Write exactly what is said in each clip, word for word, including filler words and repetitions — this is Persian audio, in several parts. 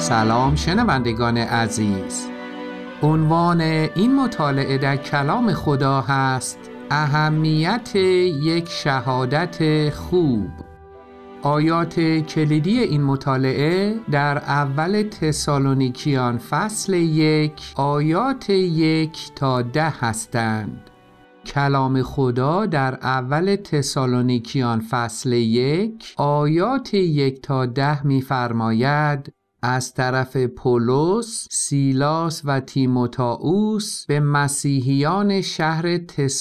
سلام شنوندگان عزیز. عنوان این مطالعه در کلام خدا هست اهمیت یک شهادت خوب. آیات کلیدی این مطالعه در اول تسالونیکیان فصل یک آیات یک تا ده هستند. کلام خدا در اول تسالونیکیان فصل یک آیات یک تا ده می‌فرماید: از طرف پولس، سیلاس و تیموتائوس به مسیحیان شهر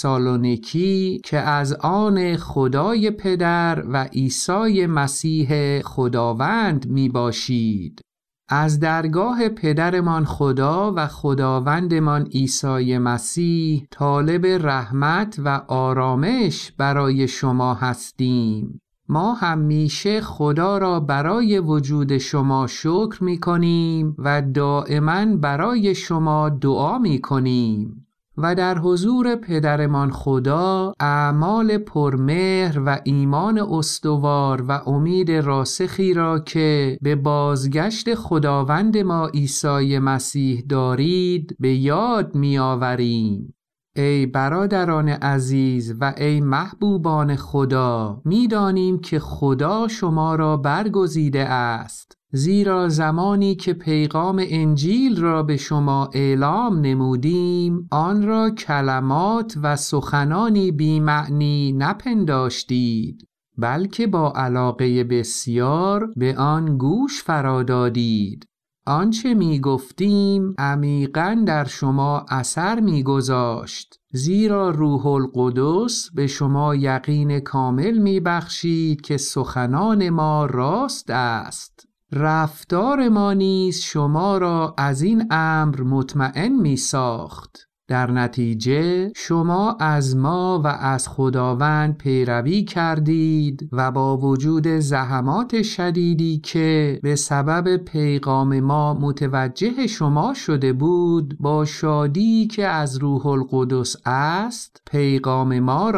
تسالونیکی که از آن خدای پدر و عیسی مسیح خداوند می باشید. از درگاه پدرمان خدا و خداوندمان عیسی مسیح طالب رحمت و آرامش برای شما هستیم. ما همیشه خدا را برای وجود شما شکر می کنیم و دائما برای شما دعا می کنیم و در حضور پدرمان خدا اعمال پرمهر و ایمان استوار و امید راسخی را که به بازگشت خداوند ما عیسی مسیح دارید به یاد می آوریم. ای برادران عزیز و ای محبوبان خدا، می دانیم که خدا شما را برگزیده است، زیرا زمانی که پیغام انجیل را به شما اعلام نمودیم آن را کلمات و سخنانی بی معنی نپنداشتید، بلکه با علاقه بسیار به آن گوش فرادادید. آنچه می گفتیم عمیقاً در شما اثر می گذاشت، زیرا روح القدس به شما یقین کامل می بخشید که سخنان ما راست است. رفتار ما نیز شما را از این امر مطمئن می ساخت. در نتیجه شما از ما و از خداوند پیروی کردید و با وجود زحمات شدیدی که به سبب پیغام ما متوجه شما شده بود، با شادی که از روح القدس است پیغام ما را